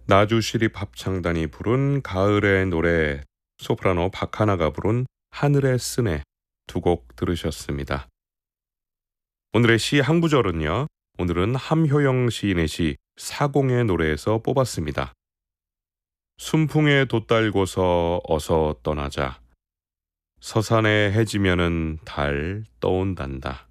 나주시립 합창단이 부른 가을의 노래, 소프라노 박하나가 부른 하늘의 스네 두 곡 들으셨습니다. 오늘의 시 한 구절은요. 오늘은 함효영 시인의 시 사공의 노래에서 뽑았습니다. 순풍에 돛달고서 어서 떠나자. 서산에 해지면은 달 떠온단다.